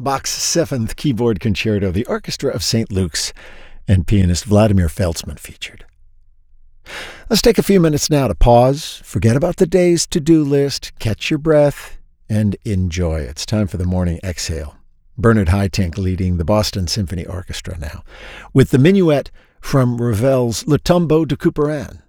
Bach's Seventh Keyboard Concerto, the Orchestra of St. Luke's, and pianist Vladimir Feltzman featured. Let's take a few minutes now to pause, forget about the day's to-do list, catch your breath, and enjoy. It's time for the morning exhale. Bernard Haitink leading the Boston Symphony Orchestra now, with the minuet from Ravel's Le Tombeau de Couperin.